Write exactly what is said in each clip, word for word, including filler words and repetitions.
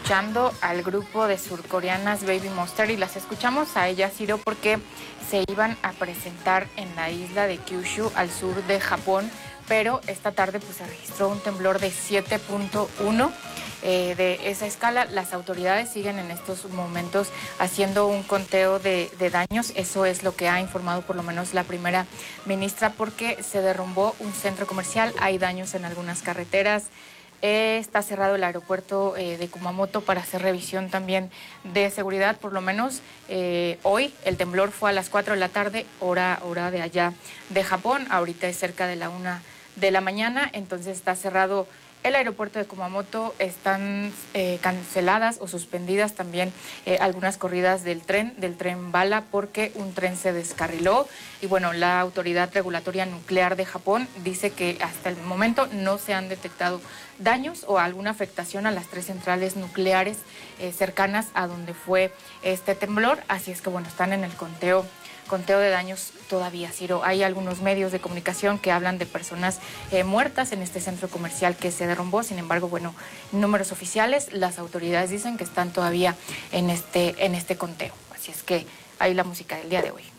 escuchando al grupo de surcoreanas Baby Monster y las escuchamos a ellas, Ciro, porque se iban a presentar en la isla de Kyushu, al sur de Japón, pero esta tarde pues se registró un temblor de siete punto uno. Eh, de esa escala. Las autoridades siguen en estos momentos haciendo un conteo de, de daños. Eso es lo que ha informado por lo menos la primera ministra, porque se derrumbó un centro comercial, hay daños en algunas carreteras. Eh, está cerrado el aeropuerto eh, de Kumamoto para hacer revisión también de seguridad, por lo menos eh, hoy. El temblor fue a las cuatro de la tarde, hora, hora de allá de Japón. Ahorita es cerca de la una de la mañana, entonces está cerrado el aeropuerto de Kumamoto. Están eh, canceladas o suspendidas también eh, algunas corridas del tren, del tren bala, porque un tren se descarriló. Y bueno, la Autoridad Regulatoria Nuclear de Japón dice que hasta el momento no se han detectado daños o alguna afectación a las tres centrales nucleares eh, cercanas a donde fue este temblor. Así es que bueno, están en el conteo conteo de daños todavía, Ciro. Hay algunos medios de comunicación que hablan de personas eh, muertas en este centro comercial que se derrumbó. Sin embargo, bueno, números oficiales, las autoridades dicen que están todavía en este, en este conteo. Así es que ahí la música del día de hoy.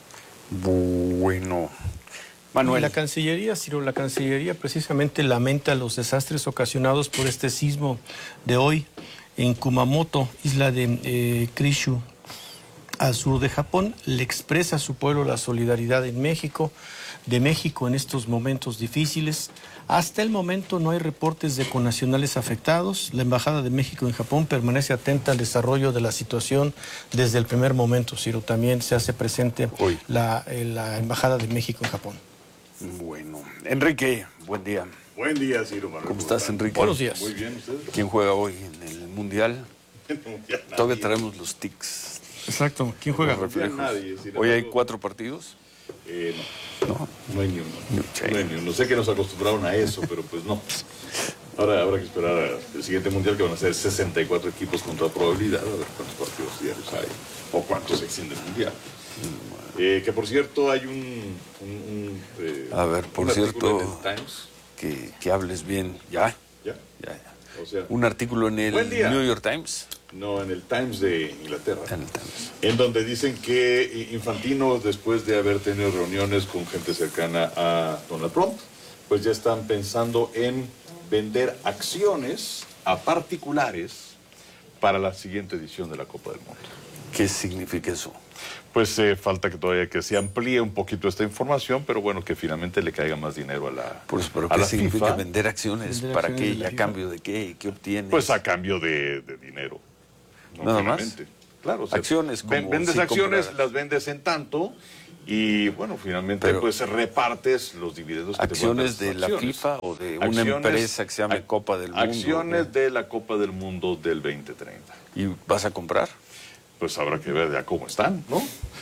Bueno, Manuel. Y la Cancillería, Ciro, la Cancillería precisamente lamenta los desastres ocasionados por este sismo de hoy en Kumamoto, isla de eh, Kyushu, al sur de Japón. Le expresa a su pueblo la solidaridad en México, de México en estos momentos difíciles. Hasta el momento no hay reportes de connacionales afectados. La Embajada de México en Japón permanece atenta al desarrollo de la situación desde el primer momento, Ciro. También se hace presente hoy la, eh, la Embajada de México en Japón. Bueno, Enrique, buen día. Buen día, Ciro Manuel. ¿Cómo estás, Enrique? Buenos días. Muy bien, ¿usted? ¿Quién juega hoy en el Mundial? Ya Todavía traemos los tics. Exacto. ¿Quién juega? Los reflejos. Nadie, sin ¿Hoy hay embargo, cuatro partidos? Eh, no, No. no hay ni uno. Sí. No hay ni uno. Sé que nos acostumbraron a eso, pero pues no. Ahora habrá que esperar al siguiente mundial, que van a ser sesenta y cuatro equipos con toda probabilidad, a ver cuántos partidos diarios hay o cuántos se extiende el mundial. Eh, que por cierto hay un... un, un eh, A ver, por un artículo cierto, en el Times. que, que hables bien. ¿Ya? ¿Ya? Ya, ya. O sea, Un artículo en el Buen día. New York Times. no, en el Times de Inglaterra. En el Times. En donde dicen que Infantino, después de haber tenido reuniones con gente cercana a Donald Trump, pues ya están pensando en vender acciones a particulares para la siguiente edición de la Copa del Mundo. ¿Qué significa eso? Pues eh, falta que todavía que se amplíe un poquito esta información, pero bueno, que finalmente le caiga más dinero a la Por eso, pero a ¿qué la significa FIFA? vender acciones? Vender ¿Para acciones qué? de ¿Y la a FIFA? cambio de qué? ¿Qué obtienes? Pues a cambio de, de dinero. No, ¿Nada más? finalmente. Claro, o sea, Acciones como ven- vendes si acciones, compraras. las vendes en tanto y bueno, finalmente Pero- pues repartes los dividendos que te ¿Acciones puedan de dar la esas acciones. FIFA o de una Acciones- empresa que se llame ac- Copa del Mundo? Acciones ¿no? de la Copa del Mundo del veinte treinta. ¿Y vas a comprar? Pues habrá que ver ya cómo están, ¿no?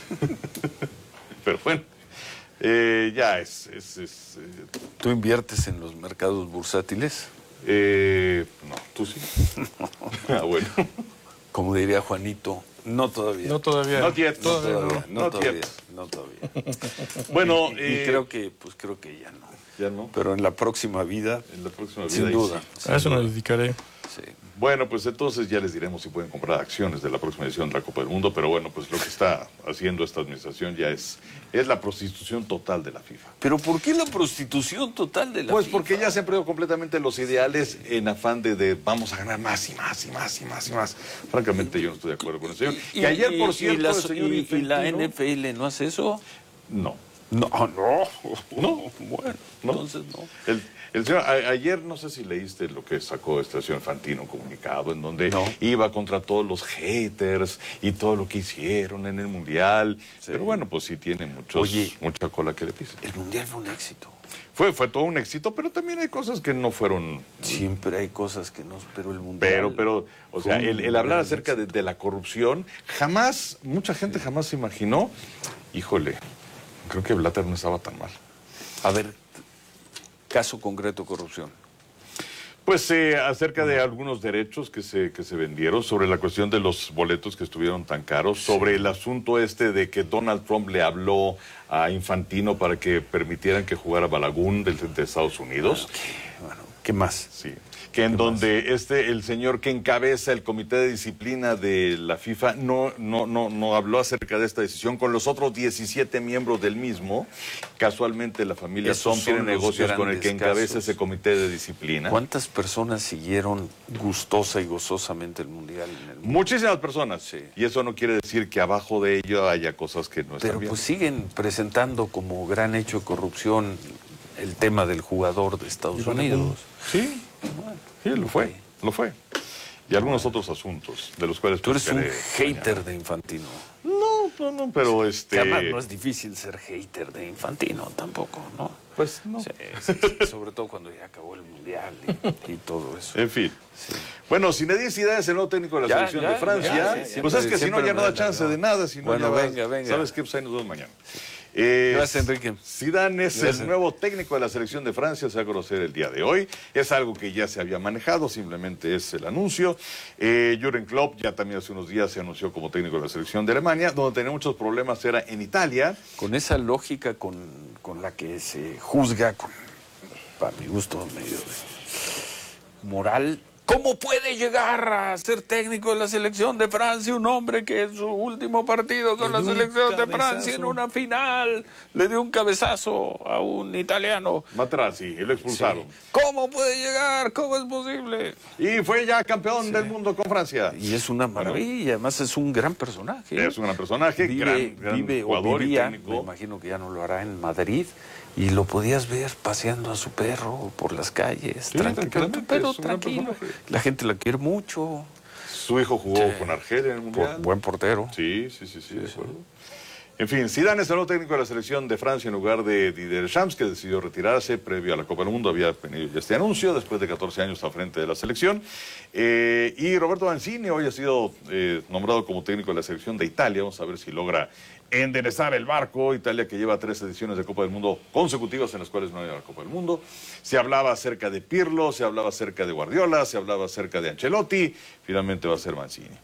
Pero bueno, eh, ya es... es, es, eh, ¿Tú inviertes en los mercados bursátiles? eh, no, tú sí. Ah, bueno. Como diría Juanito, no todavía. No todavía. Not yet. No Todavía no. todavía, no Not todavía, yet. no todavía. Bueno, y, y eh, creo que, pues creo que ya no. ya no. Pero en la próxima vida, En la próxima vida sin ahí duda. sí. sin A eso duda. me dedicaré. Sí. Bueno, pues entonces ya les diremos si pueden comprar acciones de la próxima edición de la Copa del Mundo, pero bueno, pues lo que está haciendo esta administración ya es, es la prostitución total de la FIFA. ¿Pero por qué la prostitución total de la Pues FIFA? porque ya se han perdido completamente los ideales en afán de, de vamos a ganar más y más y más y más y más. Francamente yo no estoy de acuerdo con el señor. Y, que ayer, por y- cierto, y la, el señor y- y la Infantino- N F L no hace eso. No. No, no. No. Bueno, ¿No? entonces no. El, el señor, a- ayer no sé si leíste lo que sacó este señor Fantino, un comunicado en donde No. iba contra todos los haters y todo lo que hicieron en el Mundial. Pero bueno, pues sí tiene muchos, Oye. mucha cola que le pisen. El Mundial fue un éxito. Fue, fue todo un éxito, pero también hay cosas que no fueron... Siempre hay cosas que no, pero el Mundial... Pero, pero, o sea, fue un el, el hablar gran acerca de, de la corrupción, jamás, mucha gente jamás se imaginó, híjole, creo que Blatter no estaba tan mal. A ver, caso concreto, corrupción. Pues eh, acerca de algunos derechos que se, que se vendieron, sobre la cuestión de los boletos que estuvieron tan caros, sobre el asunto este de que Donald Trump le habló a Infantino para que permitieran que jugara Balaguer del- de Estados Unidos. Bueno, ¿qué más? Sí. que en donde este, el señor que encabeza el comité de disciplina de la FIFA no, no, no, no habló acerca de esta decisión con los otros diecisiete miembros del mismo. Casualmente la familia Esos Son tiene son los negocios con el que grandes encabeza casos. ese comité de disciplina. ¿Cuántas personas siguieron gustosa y gozosamente el Mundial en el mundo? Muchísimas personas. Sí. Y eso no quiere decir que abajo de ello haya cosas que no están Pero bien. pues siguen presentando como gran hecho de corrupción el tema del jugador de Estados Unidos. Sí, sí, lo fue, lo fue. Y algunos otros asuntos de los cuales... Tú eres un platicaré hater mañana. de Infantino. No, no, no, pero este... Que además no es difícil ser hater de Infantino tampoco, ¿no? Pues no. Sí, sí, sí, sobre todo cuando ya acabó el Mundial y, y todo eso. En fin. Sí. Bueno, Zinedine Zidane es el nuevo técnico de la Ya, selección ya, de Francia. ya, sí, pues siempre- es que si no siempre ya no me da da, chance ¿no? de nada. Si no, Bueno, ya va- venga, venga. ¿Sabes qué? Pues ahí nos vemos mañana. Eh, Gracias, Enrique. Zidane es Gracias. el nuevo técnico de la selección de Francia, se va a conocer el día de hoy. Es algo que ya se había manejado, simplemente es el anuncio. Eh, Jürgen Klopp ya también hace unos días se anunció como técnico de la selección de Alemania. Donde tenía muchos problemas era en Italia. Con esa lógica con, con la que se juzga, con, para mi gusto, medio de moral. ¿Cómo puede llegar a ser técnico de la selección de Francia un hombre que en su último partido con Le la dio un selección de cabezazo. Francia en una final le dio un cabezazo a un italiano? Materazzi, y lo expulsaron. Sí. ¿Cómo puede llegar? ¿Cómo es posible? Y fue ya campeón del mundo con Francia. Y es una maravilla, además es un gran personaje. Es un gran personaje, Vive, gran, gran vive o jugador vivía, y me técnico. imagino que ya no lo hará en Madrid, y lo podías ver paseando a su perro por las calles, Sí, tranqui- tranquilamente, pero es un gran tranquilo. personaje. La gente la quiere mucho. Su hijo jugó Sí. con Argelia en el Mundial. Por- buen portero. Sí, sí, sí, sí, de acuerdo. En fin, Zidane es el nuevo técnico de la selección de Francia en lugar de Didier Deschamps, que decidió retirarse previo a la Copa del Mundo. Había venido ya este anuncio después de catorce años al frente de la selección. Eh, y Roberto Mancini hoy ha sido eh, nombrado como técnico de la selección de Italia. Vamos a ver si logra enderezar el barco. Italia, que lleva tres ediciones de Copa del Mundo consecutivas en las cuales no ha ido a la Copa del Mundo. Se hablaba acerca de Pirlo, se hablaba acerca de Guardiola, se hablaba acerca de Ancelotti. Finalmente va a ser Mancini.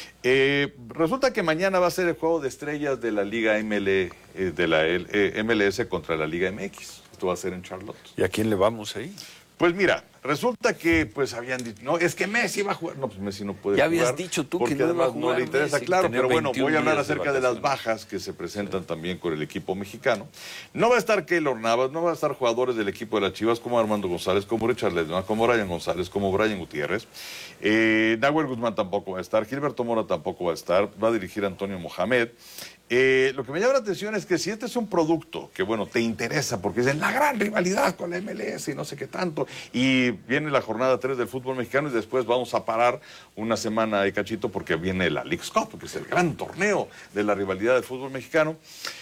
Eh, resulta que mañana va a ser el juego de estrellas de la Liga M L, eh, de la L- eh, M L S contra la Liga M X. Esto va a ser en Charlotte. ¿Y a quién le vamos ahí? Pues mira, resulta que pues habían dicho, no, es que Messi va a jugar. No, pues Messi no puede Ya jugar. habías dicho tú que porque no iba a además jugar no le interesa, Messi, claro, tenía pero bueno, veintiún voy a hablar días de acerca de, las vacaciones. bajas que se presentan también con el equipo mexicano. No va a estar Keylor Navas, no va a estar jugadores del equipo de las Chivas como Armando González, como Richard Ledesma, como Brian González, como Brian Gutiérrez. Eh, Nahuel Guzmán tampoco va a estar, Gilberto Mora tampoco va a estar, va a dirigir Antonio Mohamed. Eh, lo que me llama la atención es que si este es un producto que, bueno, te interesa, porque es en la gran rivalidad con la M L S y no sé qué tanto, y viene la jornada tres del fútbol mexicano y después vamos a parar una semana de cachito porque viene la Leagues Cup, que es el gran torneo de la rivalidad del fútbol mexicano,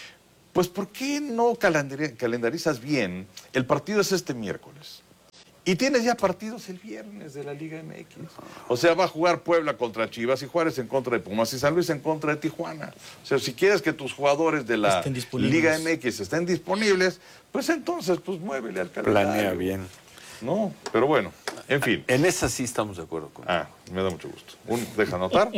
pues ¿por qué no calendari- calendarizas bien? El partido es este miércoles. Y tienes ya partidos el viernes de la Liga M X. O sea, va a jugar Puebla contra Chivas y Juárez en contra de Pumas y San Luis en contra de Tijuana. O sea, si quieres que tus jugadores de la Estén disponibles. Liga M X estén disponibles, pues entonces, pues muévele al calendario. Planea bien. No, pero bueno, en fin. En esa sí estamos de acuerdo con Ah, me da mucho gusto. Un, deja anotar.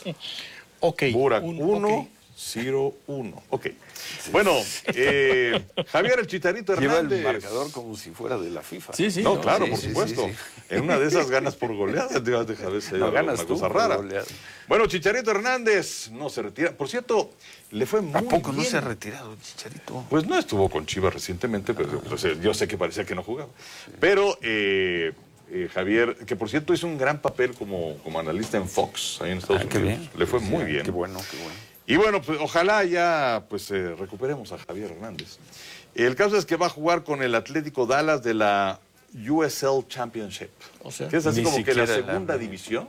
Ok. Burak un- uno, ok. Ciro uno. Ok. Bueno, eh, Javier el Chicharito Lleva Hernández. el marcador como si fuera de la FIFA. Sí, sí. No, no, claro, sí, por sí, supuesto. sí, sí. En una de esas ganas por goleada, te vas a dejar esa No, ganas una tú cosa por rara. goleada. Bueno, Chicharito Hernández no se retira. Por cierto, le fue muy ¿A poco no bien. se ha retirado, Chicharito? Pues no estuvo con Chivas recientemente, pero pues, eh, yo sé que parecía que no jugaba. Pero eh, eh, Javier, que por cierto hizo un gran papel como, como analista en Fox, ahí en Estados Ah, qué Unidos. bien. Le fue Sí, muy bien. Qué bueno, qué bueno. Y bueno, pues ojalá ya pues eh, recuperemos a Javier Hernández. El caso es que va a jugar con el Atlético Dallas de la U S L Championship, O sea, que es así ni como que la siquiera la- segunda división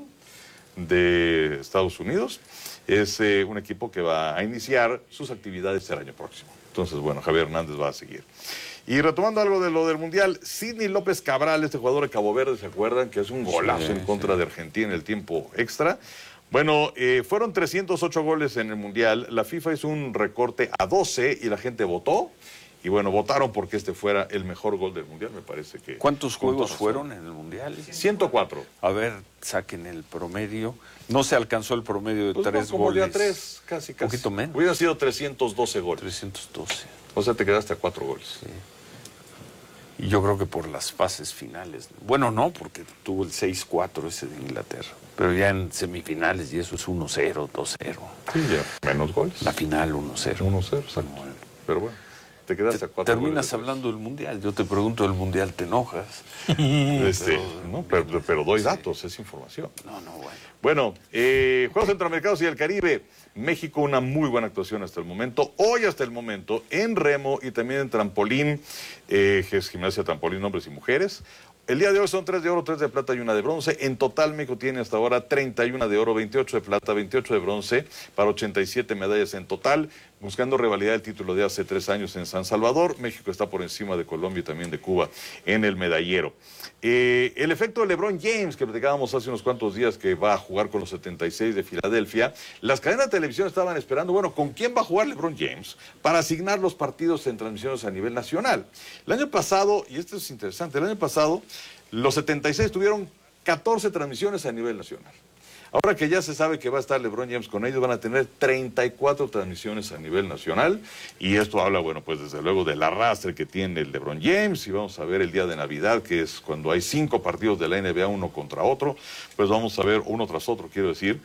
de Estados Unidos. Es eh, un equipo que va a iniciar sus actividades el año próximo. Entonces, bueno, Javier Hernández va a seguir. Y retomando algo de lo del Mundial, Sidney López Cabral, este jugador de Cabo Verde, ¿se acuerdan? Que es un golazo Sí, en contra de Argentina en el tiempo extra. Bueno, eh, fueron trescientos ocho goles en el Mundial. La FIFA hizo un recorte a doce y la gente votó. Y bueno, votaron porque este fuera el mejor gol del Mundial, me parece que... ¿Cuántos con juegos toda razón. fueron en el Mundial? ciento cuatro. A ver, saquen el promedio. No se alcanzó el promedio de Pues tres no, como goles. de a tres, casi, casi. Poquito menos. Hubieran sido trescientos doce goles. trescientos doce. O sea, te quedaste a cuatro goles. Y yo creo que por las fases finales. Bueno, no, porque tuvo el seis cuatro ese de Inglaterra. Pero ya en semifinales y eso es uno cero, dos cero. Sí, ya, menos goles. La final uno cero. uno cero, exacto. Bueno, pero bueno, te quedaste a cuatro Terminas goles. hablando del Mundial. Yo te pregunto del Mundial, ¿te enojas? Este, no, pero, pero doy datos, es información. No, no, bueno. Bueno, eh, Juegos Centroamericanos y del Caribe. México, una muy buena actuación hasta el momento. Hoy hasta el momento, en remo y también en trampolín, eh, que es gimnasia, trampolín, hombres y mujeres. El día de hoy son tres de oro, tres de plata y una de bronce. En total, México tiene hasta ahora treinta y uno de oro, veintiocho de plata, veintiocho de bronce, para ochenta y siete medallas en total, buscando revalidar el título de hace tres años en San Salvador. México está por encima de Colombia y también de Cuba en el medallero. Eh, el efecto de LeBron James, que platicábamos hace unos cuantos días que va a jugar con los setenta y seis de Filadelfia, las cadenas de televisión estaban esperando, bueno, ¿con quién va a jugar LeBron James para asignar los partidos en transmisiones a nivel nacional? El año pasado, y esto es interesante, el año pasado los setenta y seis tuvieron catorce transmisiones a nivel nacional. Ahora que ya se sabe que va a estar LeBron James con ellos, van a tener treinta y cuatro transmisiones a nivel nacional. Y esto habla, bueno, pues desde luego del arrastre que tiene el LeBron James. Y vamos a ver el día de Navidad, que es cuando hay cinco partidos de la N B A uno contra otro. Pues vamos a ver uno tras otro, quiero decir,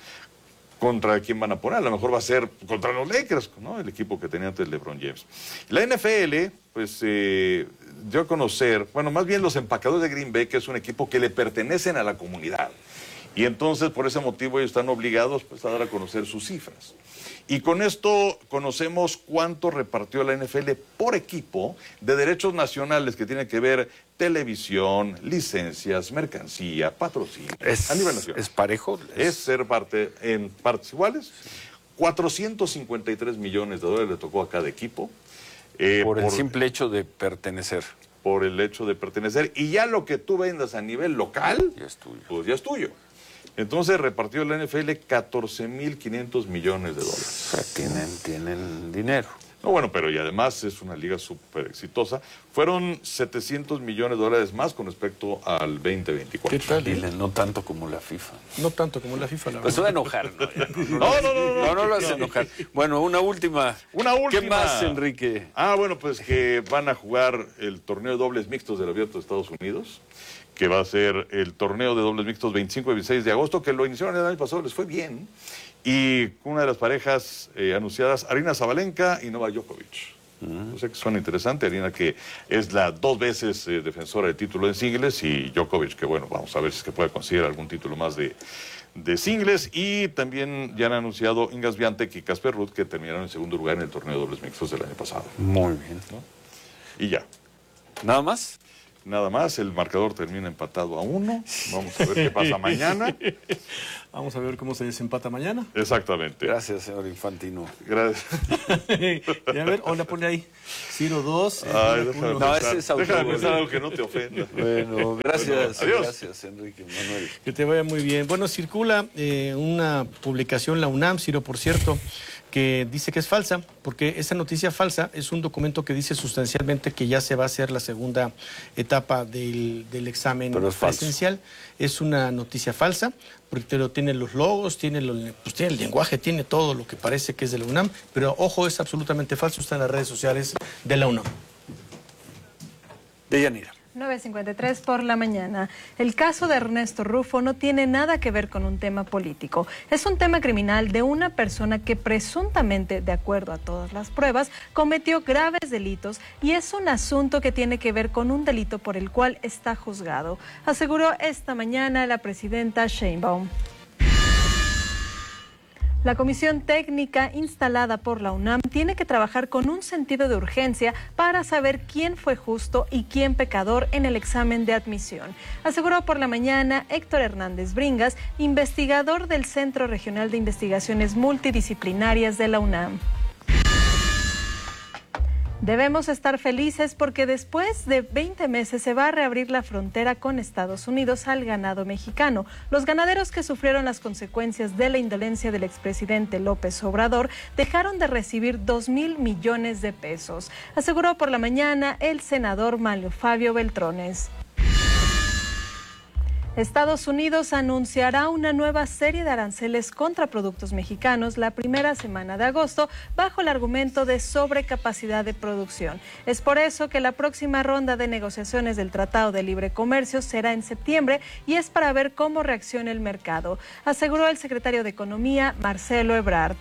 contra quién van a poner. A lo mejor va a ser contra los Lakers, ¿no? El equipo que tenía antes LeBron James. La N F L, pues, eh, dio a conocer, bueno, más bien los empacadores de Green Bay, que es un equipo que le pertenecen a la comunidad. Y entonces, por ese motivo, ellos están obligados, pues, a dar a conocer sus cifras. Y con esto conocemos cuánto repartió la N F L por equipo de derechos nacionales que tienen que ver televisión, licencias, mercancía, patrocinio, Es, a nivel nacional. ¿Es parejo? Es ser parte en partes iguales. cuatrocientos cincuenta y tres millones de dólares le tocó a cada equipo. Eh, por el por, simple hecho de pertenecer. por el hecho de pertenecer. Y ya lo que tú vendas a nivel local, Ya es tuyo. pues ya es tuyo. Entonces repartió la N F L catorce mil quinientos millones de dólares. O sea, tienen, tienen dinero. No, bueno, pero y además es una liga súper exitosa. Fueron setecientos millones de dólares más con respecto al veinte veinticuatro. ¿Qué tal? Dile, no tanto como la FIFA. No tanto como la FIFA, la Pues se verdad. va a enojar, ¿no? Ya, no, No, no, no, no. No, no lo hace enojar. Bueno, una última. Una última. ¿Qué más, Enrique? Ah, bueno, pues que van a jugar el torneo de dobles mixtos del Abierto de Estados Unidos, que va a ser el torneo de dobles mixtos veinticinco y veintiséis de agosto, que lo iniciaron el año pasado, les fue bien. Y una de las parejas eh, anunciadas, Aryna Sabalenka y Novak Djokovic. Mm. O sea que suena interesante. Aryna, que es la dos veces eh, defensora del título en singles, y Djokovic, que bueno, vamos a ver si es que puede conseguir algún título más de, de singles. Y también ya han anunciado Inga Swiatek y Casper Ruud, que terminaron en segundo lugar en el torneo de dobles mixtos del año pasado. Muy bien. ¿No? Y ya. ¿Nada más? Nada más, el marcador termina empatado a uno. Vamos a ver qué pasa mañana. Vamos a ver cómo se desempata mañana. Exactamente. Gracias, señor Infantino. Gracias. Y a ver, hola, ponle ahí. Ciro dos. Ay, déjame No, pensar, ese es déjame autogol. pensar algo que no te ofenda. Bueno, gracias. Adiós. Gracias, Enrique Manuel. Que te vaya muy bien. Bueno, circula eh, una publicación, la UNAM, Ciro, por cierto, que dice que es falsa, porque esa noticia falsa es un documento que dice sustancialmente que ya se va a hacer la segunda etapa del, del examen Pero es falso. presencial. Es una noticia falsa, porque lo tiene los logos, tiene, los, pues tiene el lenguaje, tiene todo lo que parece que es de la UNAM, pero ojo, es absolutamente falso, está en las redes sociales de la UNAM. Deyanira. nueve cincuenta y tres por la mañana. El caso de Ernesto Rufo no tiene nada que ver con un tema político. Es un tema criminal de una persona que presuntamente, de acuerdo a todas las pruebas, cometió graves delitos y es un asunto que tiene que ver con un delito por el cual está juzgado, aseguró esta mañana la presidenta Sheinbaum. La comisión técnica instalada por la UNAM tiene que trabajar con un sentido de urgencia para saber quién fue justo y quién pecador en el examen de admisión, aseguró por la mañana Héctor Hernández Bringas, investigador del Centro Regional de Investigaciones Multidisciplinarias de la UNAM. Debemos estar felices porque después de veinte meses se va a reabrir la frontera con Estados Unidos al ganado mexicano. Los ganaderos que sufrieron las consecuencias de la indolencia del expresidente López Obrador dejaron de recibir dos mil millones de pesos, aseguró por la mañana el senador Manlio Fabio Beltrones. Estados Unidos anunciará una nueva serie de aranceles contra productos mexicanos la primera semana de agosto bajo el argumento de sobrecapacidad de producción. Es por eso que la próxima ronda de negociaciones del Tratado de Libre Comercio será en septiembre y es para ver cómo reacciona el mercado, aseguró el secretario de Economía, Marcelo Ebrard.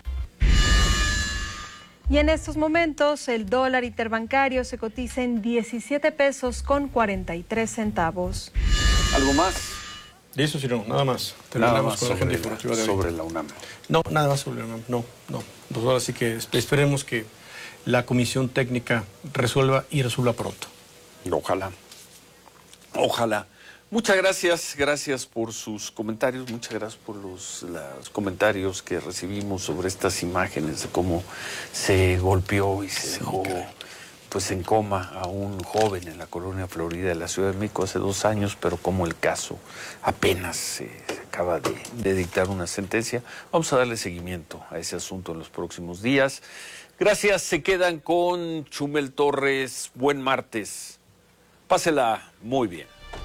Y en estos momentos el dólar interbancario se cotiza en diecisiete pesos con cuarenta y tres centavos. ¿Algo más? Listo, Ciro, nada más. Nada más con la sobre, agenda informativa de la, hoy. sobre la UNAM. No, nada más sobre la UNAM. No, no. Pues ahora sí que esperemos que la comisión técnica resuelva y resuelva pronto. Ojalá. Ojalá. Muchas gracias, gracias por sus comentarios, muchas gracias por los, los comentarios que recibimos sobre estas imágenes de cómo se golpeó y se dejó pues en coma a un joven en la colonia Florida de la Ciudad de México hace dos años, pero como el caso apenas se acaba de, de dictar una sentencia, vamos a darle seguimiento a ese asunto en los próximos días. Gracias, se quedan con Chumel Torres, buen martes, pásela muy bien.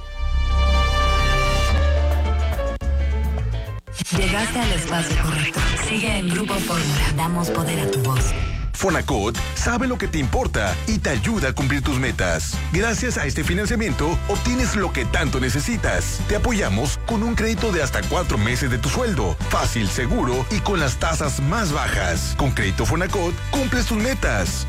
Llegaste al espacio correcto. Sigue en Grupo Fórmula. Damos poder a tu voz. Fonacot sabe lo que te importa y te ayuda a cumplir tus metas. Gracias a este financiamiento, obtienes lo que tanto necesitas. Te apoyamos con un crédito de hasta cuatro meses de tu sueldo. Fácil, seguro y con las tasas más bajas. Con Crédito Fonacot, cumples tus metas.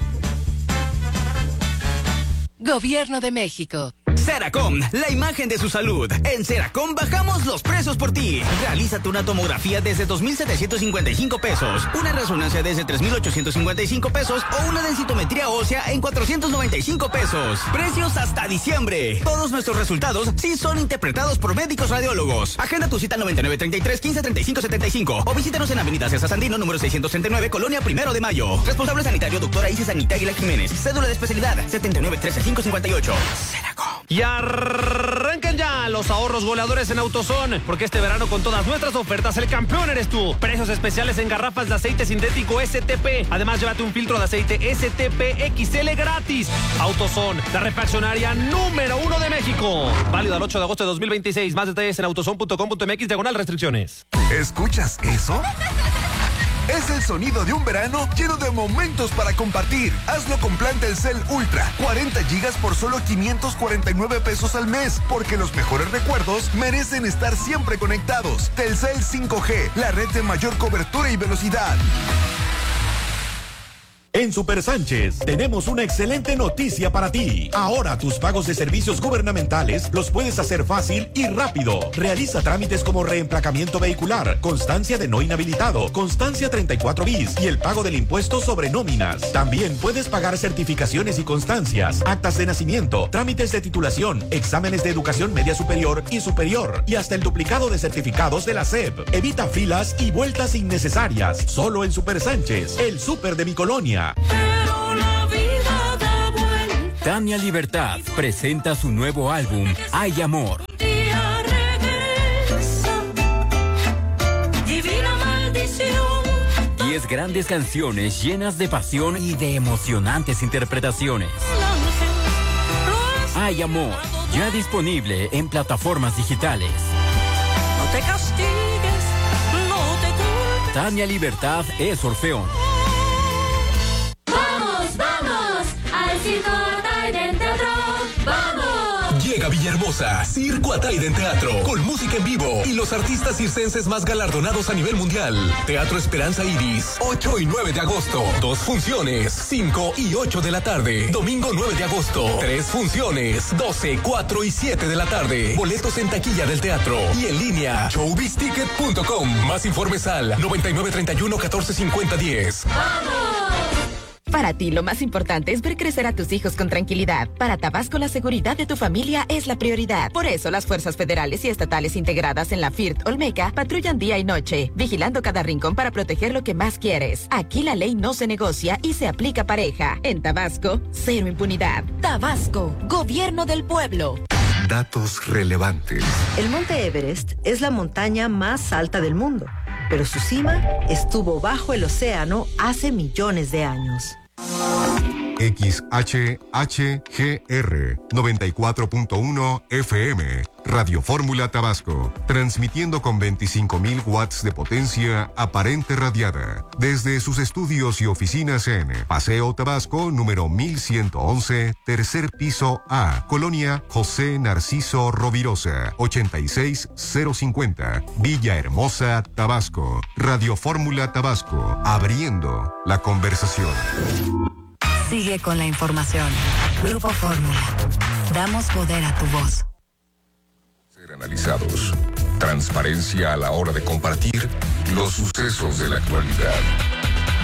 Gobierno de México. Seracom, la imagen de su salud. En Seracom bajamos los precios por ti. Realízate una tomografía desde dos mil setecientos cincuenta y cinco pesos, una resonancia desde tres mil ochocientos cincuenta y cinco pesos o una densitometría ósea en cuatrocientos noventa y cinco pesos. Precios hasta diciembre. Todos nuestros resultados sí son interpretados por médicos radiólogos. Agenda tu cita al noventa y nueve treinta y tres quince treinta y cinco setenta y cinco o visítanos en Avenida César Sandino, número seiscientos treinta y nueve, Colonia Primero de Mayo. Responsable sanitario, doctora Isis Anita Aguilar Jiménez. Cédula de especialidad setenta y nueve trece cinco cincuenta y ocho. Seracom. Y arranquen ya los ahorros goleadores en AutoZone, porque este verano con todas nuestras ofertas el campeón eres tú. Precios especiales en garrafas de aceite sintético S T P. Además, llévate un filtro de aceite S T P X L gratis. AutoZone, la refaccionaria número uno de México. Válido al ocho de agosto de dos mil veintiséis. Más detalles en autozone punto com punto m x diagonal restricciones. ¿Escuchas eso? Es el sonido de un verano lleno de momentos para compartir. Hazlo con plan Telcel Ultra. cuarenta gigas por solo quinientos cuarenta y nueve pesos al mes. Porque los mejores recuerdos merecen estar siempre conectados. Telcel cinco G, la red de mayor cobertura y velocidad. En Super Sánchez tenemos una excelente noticia para ti. Ahora tus pagos de servicios gubernamentales los puedes hacer fácil y rápido. Realiza trámites como reemplacamiento vehicular, constancia de no inhabilitado, constancia treinta y cuatro bis y el pago del impuesto sobre nóminas. También puedes pagar certificaciones y constancias, actas de nacimiento, trámites de titulación, exámenes de educación media superior y superior y hasta el duplicado de certificados de la S E P. Evita filas y vueltas innecesarias. Solo en Super Sánchez, el súper de mi colonia. Pero la vida da vuelta. Tania Libertad presenta su nuevo álbum Hay Amor. Día regresa, divina maldición. Diez grandes canciones llenas de pasión y de emocionantes interpretaciones. Hay Amor, ya disponible en plataformas digitales. No te castigues, no te culpes. Tania Libertad es Orfeón. Circo Ataide Teatro, ¡vamos! Llega Villahermosa, Circo Ataide Teatro, con música en vivo y los artistas circenses más galardonados a nivel mundial. Teatro Esperanza Iris, ocho y nueve de agosto. Dos funciones, cinco y ocho de la tarde. Domingo nueve de agosto, tres funciones, doce, cuatro y siete de la tarde. Boletos en taquilla del teatro y en línea, showbiz ticket punto com. Más informes al noventa y nueve treinta y uno catorce cincuenta diez. ¡Vamos! Para ti, lo más importante es ver crecer a tus hijos con tranquilidad. Para Tabasco, la seguridad de tu familia es la prioridad. Por eso, las fuerzas federales y estatales integradas en la F I R T Olmeca patrullan día y noche, vigilando cada rincón para proteger lo que más quieres. Aquí la ley no se negocia y se aplica pareja. En Tabasco, cero impunidad. Tabasco, gobierno del pueblo. Datos relevantes. El Monte Everest es la montaña más alta del mundo, pero su cima estuvo bajo el océano hace millones de años. X H H G R noventa y cuatro punto uno F M. Radio Fórmula Tabasco, transmitiendo con veinticinco mil watts de potencia aparente radiada, desde sus estudios y oficinas en Paseo Tabasco, número mil ciento once, tercer piso A, Colonia José Narciso Rovirosa, ochenta y seis cero cincuenta, Villahermosa, Tabasco. Radio Fórmula Tabasco, abriendo la conversación. Sigue con la información. Grupo Fórmula. Damos poder a tu voz. Analizados. Transparencia a la hora de compartir los sucesos de la actualidad.